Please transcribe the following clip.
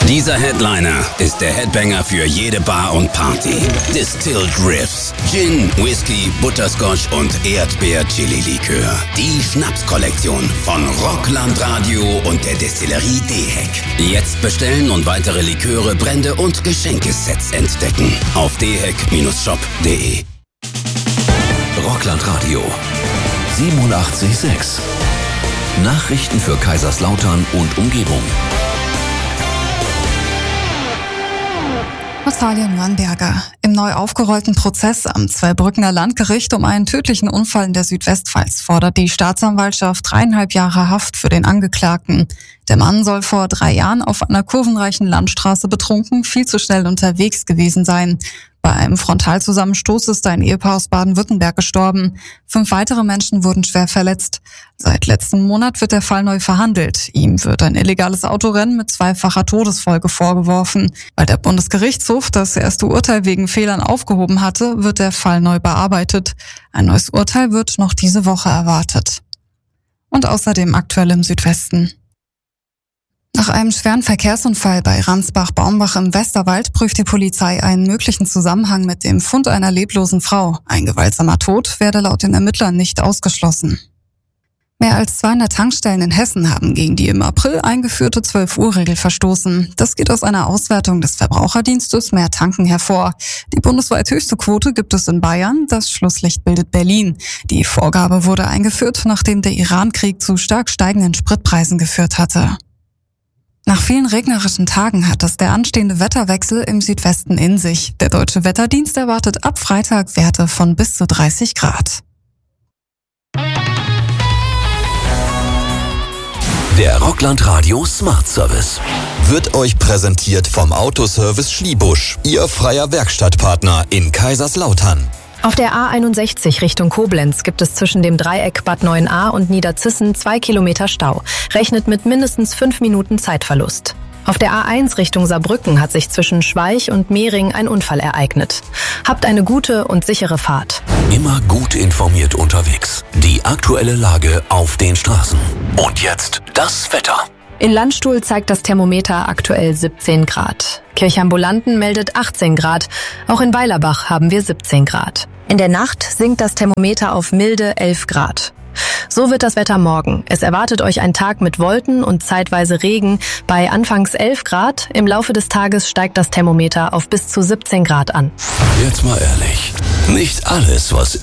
Dieser Headliner ist der Headbanger für jede Bar und Party. Distilled Riffs, Gin, Whisky, Butterscotch und Erdbeer-Chili-Likör. Die Schnapskollektion von Rockland Radio und der Destillerie Deheck. Jetzt bestellen und weitere Liköre, Brände und Geschenkesets entdecken. Auf deheck-shop.de. Rockland Radio 87,6. Nachrichten für Kaiserslautern und Umgebung. Natalia Nürnberger. Im neu aufgerollten Prozess am Zweibrückener Landgericht um einen tödlichen Unfall in der Südwestpfalz fordert die Staatsanwaltschaft 3,5 Jahre Haft für den Angeklagten. Der Mann soll vor 3 Jahren auf einer kurvenreichen Landstraße betrunken viel zu schnell unterwegs gewesen sein. Bei einem Frontalzusammenstoß ist ein Ehepaar aus Baden-Württemberg gestorben. 5 weitere Menschen wurden schwer verletzt. Seit letztem Monat wird der Fall neu verhandelt. Ihm wird ein illegales Autorennen mit 2-facher Todesfolge vorgeworfen. Weil der Bundesgerichtshof das erste Urteil wegen Fehlern aufgehoben hatte, wird der Fall neu bearbeitet. Ein neues Urteil wird noch diese Woche erwartet. Und außerdem aktuell im Südwesten. Nach einem schweren Verkehrsunfall bei Ransbach-Baumbach im Westerwald prüft die Polizei einen möglichen Zusammenhang mit dem Fund einer leblosen Frau. Ein gewaltsamer Tod werde laut den Ermittlern nicht ausgeschlossen. Mehr als 200 Tankstellen in Hessen haben gegen die im April eingeführte 12-Uhr-Regel verstoßen. Das geht aus einer Auswertung des Verbraucherdienstes Mehr Tanken hervor. Die bundesweit höchste Quote gibt es in Bayern, das Schlusslicht bildet Berlin. Die Vorgabe wurde eingeführt, nachdem der Iran-Krieg zu stark steigenden Spritpreisen geführt hatte. Nach vielen regnerischen Tagen hat es der anstehende Wetterwechsel im Südwesten in sich. Der Deutsche Wetterdienst erwartet ab Freitag Werte von bis zu 30 Grad. Der Rockland Radio Smart Service wird euch präsentiert vom Autoservice Schliebusch, Ihr freier Werkstattpartner in Kaiserslautern. Auf der A61 Richtung Koblenz gibt es zwischen dem Dreieck Bad 9a und Niederzissen 2 Kilometer Stau. Rechnet mit mindestens 5 Minuten Zeitverlust. Auf der A1 Richtung Saarbrücken hat sich zwischen Schweich und Mehring ein Unfall ereignet. Habt eine gute und sichere Fahrt. Immer gut informiert unterwegs. Die aktuelle Lage auf den Straßen. Und jetzt das Wetter. In Landstuhl zeigt das Thermometer aktuell 17 Grad. Kirchambulanten meldet 18 Grad. Auch in Weilerbach haben wir 17 Grad. In der Nacht sinkt das Thermometer auf milde 11 Grad. So wird das Wetter morgen. Es erwartet euch ein Tag mit Wolken und zeitweise Regen bei anfangs 11 Grad. Im Laufe des Tages steigt das Thermometer auf bis zu 17 Grad an. Jetzt mal ehrlich. Nicht alles, was